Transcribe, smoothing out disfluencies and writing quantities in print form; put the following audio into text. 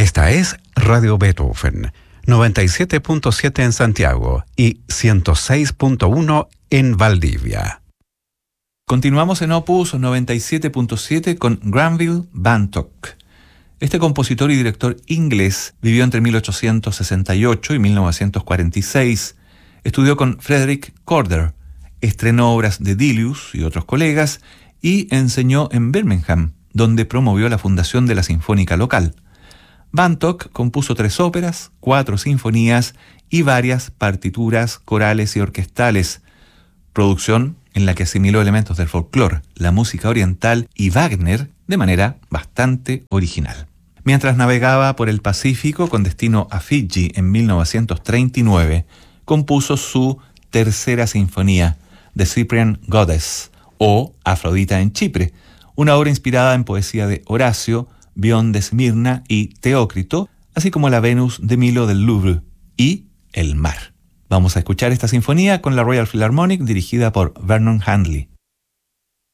Esta es Radio Beethoven, 97.7 en Santiago y 106.1 en Valdivia. Continuamos en Opus 97.7 con Granville Bantock. Este compositor y director inglés vivió entre 1868 y 1946. Estudió con Frederick Corder, estrenó obras de Delius y otros colegas y enseñó en Birmingham, donde promovió la fundación de la Sinfónica local. Bantock compuso 3 óperas, 4 sinfonías y varias partituras corales y orquestales, producción en la que asimiló elementos del folclore, la música oriental y Wagner de manera bastante original. Mientras navegaba por el Pacífico con destino a Fiji en 1939, compuso su tercera sinfonía, The Cyprian Goddess, o Afrodita en Chipre, una obra inspirada en poesía de Horacio, Bion de Esmirna y Teócrito, así como la Venus de Milo del Louvre y El mar. Vamos a escuchar esta sinfonía con la Royal Philharmonic dirigida por Vernon Handley.